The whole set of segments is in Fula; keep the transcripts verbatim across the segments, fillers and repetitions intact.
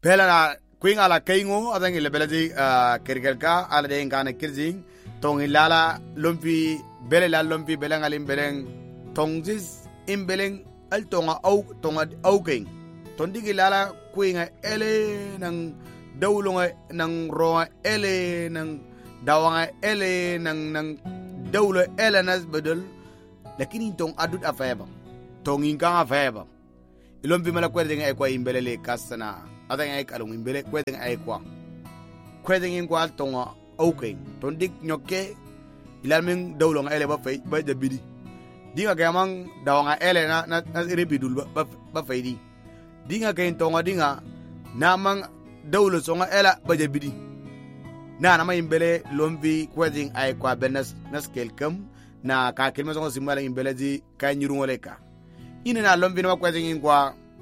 bela na kuin ala kaingo adang ile bela di kerkelka ala de ngana kirzing tong ilala lumpi bela la lumpi bela ngalim beleng tongzis imbeleng al tonga au tonga au king tondig ilala kuin ele nang dawlonga nang roa ele nang dawanga ele nang nang dawlo ele nas bedel lakini tong adut afeba tong inga afeba ilombi mala kwede nga ekwa imbelele kasana adang ek alung imbele kwede nga ekwa kwede ngwa tonga okay tondik nyoke ilalming dawlo nga ele ba fay ba jabidi dinga gamang dawanga ele na na rebidul ba ba faydi dinga kain tonga dinga namang dawlo songa ela ba jabidi na na imbele lombi kwede ay kwa benas nas kelkam na ka kelma songa simala imbele di kanyuru ngoleka ina na lombi na kwede ngwa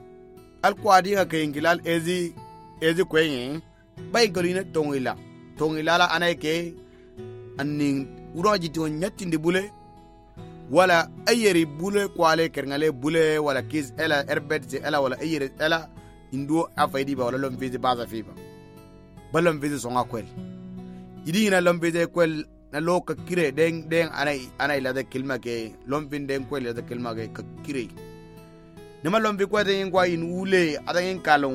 al kwadi ga kengilal ezi ezi kwenye bay golina tongila tongila la anake anning uroji to nyatindi bule wala ayeri bule kwale kerngale bule wala kiz ela erbet ela wala ayeri ela indu afaydi ba wala lombi di baza fiba balom vizi songa kwel idi na lombi de kwel na loka kire deng deng anai anai la de kilma ke lombi deng kwel la de kilma ke kire nema lombi kwa de ngwa in ule adangin kalong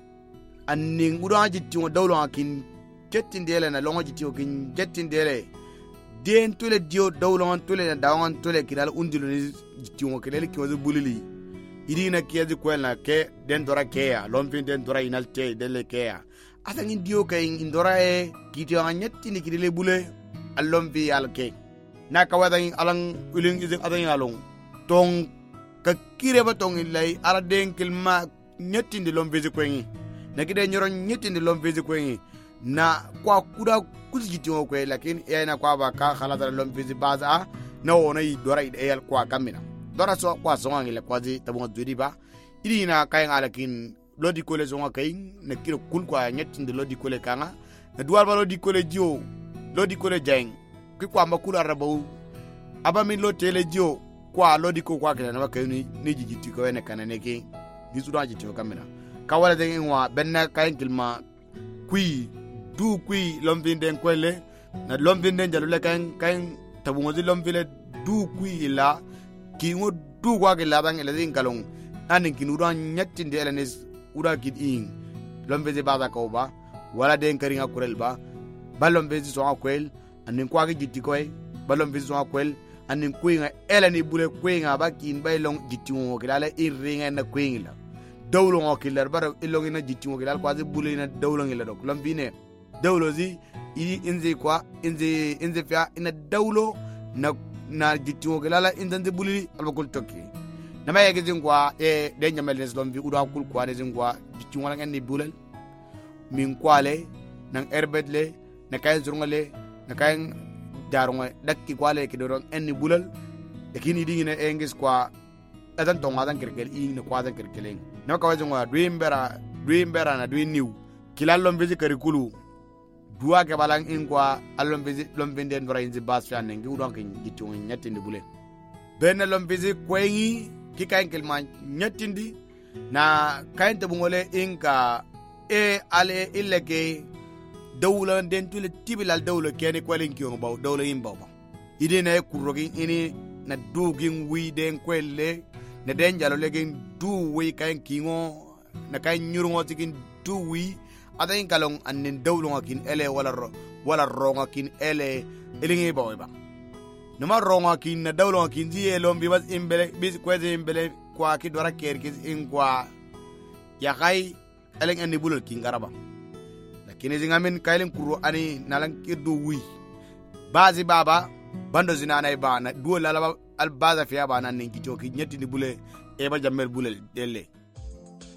anning uda jitio dawlo akin jettindele na longo jitio kin jettindele den tole dio dawlo an tole na dawan tole kidal undilu ni jitio kelele ki wazu bulili idi na kiyazi kwel na ke den dora ke ya lombi den dora inalte dele ke ya adangin dio kay indora e kitio anyetti ni kidele bule alombi alke na kawadangin alang uling izing adangin along tong ka kire ba tong ilay ara den kilma nyetindi lomvezi kwengi na kide nyoro nyetindi lomvezi kwengi na kwa kuda kuzijiti ngokwe lakini ya na kwa ba ka khalata lomvezi baza na wona yi dora ide yal kwa kamina dora so kwa songa ngile kwazi tabunga dudi ba idi na kay ngalakin lodi kole zonga kay na kire kul kwa nyetindi lodi kole kanga na duwal ba lodi kole jio lodi kole jeng ki kwa makula rabu aba min lo tele jio kwa lodi ko kwa kila na wakani ni jijiti ko ene kanane ke gisu da jiti ko kamera ka wala de ngwa benna kayin kilma kui du kui lombin den kwele na lombin den jalule kayin kayin tabu ngozi lombile du kui ila ki ngo du kwa kila bang ila din kalong anin kin udan nyatti de ela nes uda kid in lombeze baza ko ba wala den karinga kurel ba balombeze so akwel anin kwa jiti ko ba lombeze so akwel anin kuinga ela ni bule kuinga bakin bailong jitiwo kilala irringa na kuingla dawlo ngokiller bar ilongi na jitiwo kilala kwazi bule na dawlo ngila dok lambine dawlo zi i inzi kwa inzi inzi fia ina dawlo na na jitiwo kilala inzi bule albakul toki nama yake zingwa e denya melnes lombi uda kul kwa ne zingwa jitiwo ngala ngani bule min kwale nang erbetle na kayen zurngale na kayen darunga dakki kwale ke dorong enni bulal lakini dingine engis kwa adan tonga dan kerkel ing ne kwa dan kerkeleng no ka wajunga dwimbera dwimbera na dwiniu kilallom bezi karikulu duwa ke balang ing kwa allom bezi lombende ndora inzi bas fiane ngi udon ke jitu nyatindi bule ben lombezi kwengi ki kayen kelma nyatindi na kayen tabungole inka e ale illeke dawla den tule tibilal dawla kene kwelin kiyo baw dawla imbaw ba idina e kurogi ini na dugin wi den kwelle na den jalo legen du wi kayen kingo na kayen nyurungo tikin du wi adain kalong anin dawla kin ele wala ro wala ronga kin ele elingi baw ba numa ronga kin na dawla kin di elom bi bas imbele bis kweze imbele kwa ki dora kerkis ingwa ya kai eleng ani bulul kin garaba kini zingamin kailin kuro ani nalang kidu wi bazi baba bando zinana ibana duo lalaba al baza fiya bana ningi joki nyeti ni bule eba jamel bule dele